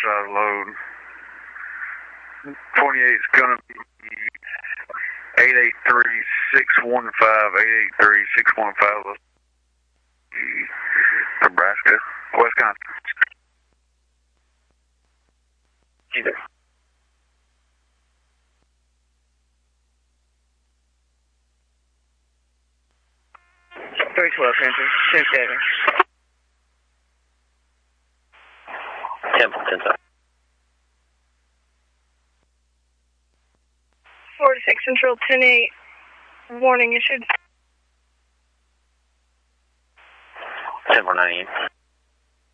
size load. 28 is going to be 883-615, 883-615, Nebraska, Wisconsin. Either. 312, Panther. 10-7. Temple, 10-7. 46 Central, 10-8. Warning issued. 10-4-98.